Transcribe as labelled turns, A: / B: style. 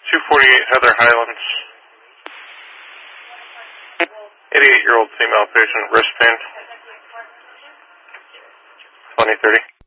A: 248 Heather Highlands. 88-year-old female patient, wrist pain. 2030.